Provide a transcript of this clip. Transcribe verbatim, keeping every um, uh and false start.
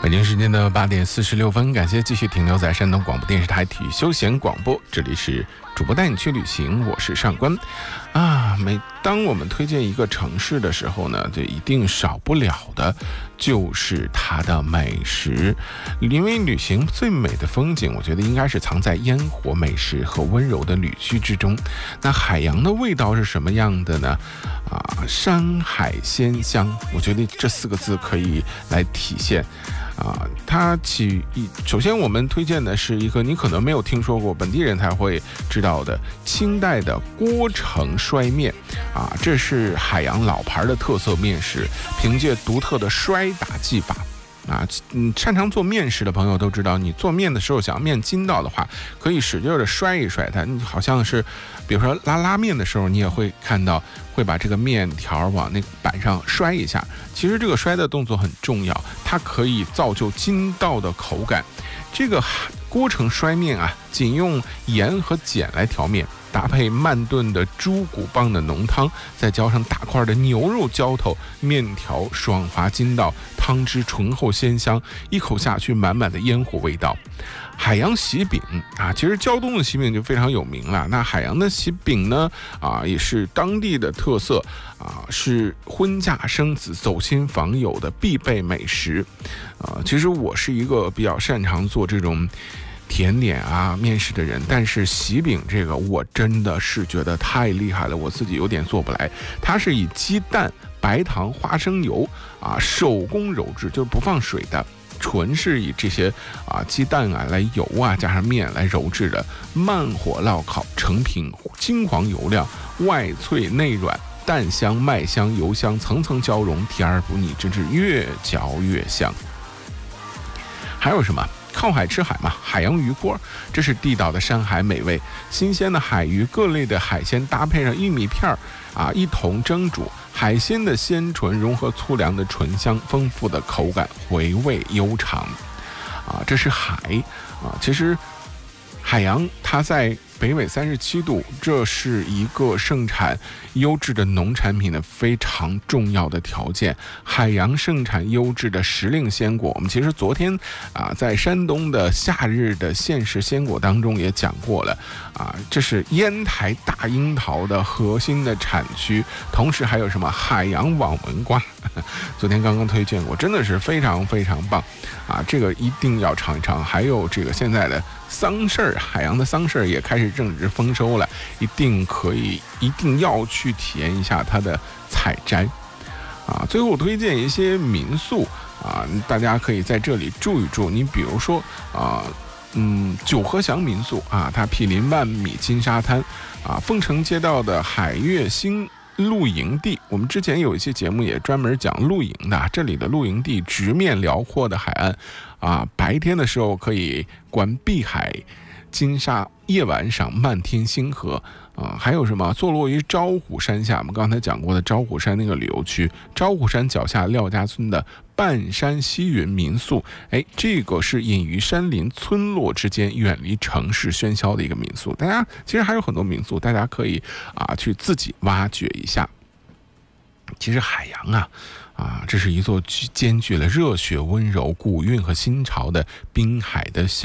北京时间的八点四十六分，感谢继续停留在山东广播电视台体育休闲广播，这里是主播带你去旅行，我是上官啊。每当我们推荐一个城市的时候呢，就一定少不了的就是它的美食，因为旅行最美的风景，我觉得应该是藏在烟火、美食和温柔的旅居之中。那海洋的味道是什么样的呢？啊，山海鲜香，我觉得这四个字可以来体现。啊，它起首先我们推荐的是一个你可能没有听说过，本地人才会知道的清代的郭城摔面啊，这是海洋老牌的特色面食，凭借独特的摔打技法。啊，嗯，擅长做面食的朋友都知道，你做面的时候想要面筋道的话，可以使劲的摔一摔它。你好像是，比如说拉拉面的时候，你也会看到会把这个面条往那个板上摔一下。其实这个摔的动作很重要，它可以造就筋道的口感。这个郭城摔面啊，仅用盐和碱来调面，搭配慢炖的猪骨棒的浓汤，再浇上大块的牛肉浇头，面条爽滑筋道，汤汁醇厚鲜香，一口下去满满的烟火味道。海洋喜饼啊，其实胶东的喜饼就非常有名了。那海洋的喜饼呢，啊，也是当地的特色啊，是婚嫁生子、走亲访友的必备美食。啊，其实我是一个比较擅长做这种甜点啊面食的人，但是喜饼这个我真的是觉得太厉害了，我自己有点做不来。它是以鸡蛋、白糖、花生油啊手工揉制，就是不放水的，纯是以这些啊鸡蛋啊来油啊加上面来揉制的，慢火烙烤，成品金黄油亮，外脆内软，蛋香麦香油香层层交融，甜而不腻，真是越嚼越香。还有什么？靠海吃海嘛，海洋鱼锅，这是地道的山海美味，新鲜的海鱼，各类的海鲜搭配上玉米片啊，一同蒸煮，海鲜的鲜纯融合粗粮的醇香，丰富的口感，回味悠长。啊，这是海啊，其实海洋它在北纬三十七度，这是一个盛产优质的农产品的非常重要的条件。海洋盛产优质的时令鲜果，我们其实昨天啊，在山东的夏日的限时鲜果当中也讲过了啊，这是烟台大樱桃的核心的产区，同时还有什么海洋网纹瓜，昨天刚刚推荐过，真的是非常非常棒啊，这个一定要尝一尝。还有这个现在的桑葚，海洋的桑葚也开始正值丰收了，一定可以，一定要去体验一下它的采摘啊。最后推荐一些民宿啊，大家可以在这里住一住。你比如说啊，嗯，九和祥民宿啊，它毗邻万米金沙滩啊，凤城街道的海悦星露营地，我们之前有一期节目也专门讲露营的，这里的露营地直面辽阔的海岸啊，白天的时候可以观碧海金沙，夜晚赏漫天星河啊，还有什么坐落于招虎山下，我们刚才讲过的招虎山那个旅游区，招虎山脚下廖家村的半山西云民宿，哎，这个是隐于山林村落之间，远离城市喧嚣的一个民宿。大家其实还有很多民宿，大家可以啊去自己挖掘一下。其实海洋啊啊，这是一座兼具了热血温柔、古韵和新潮的滨海的小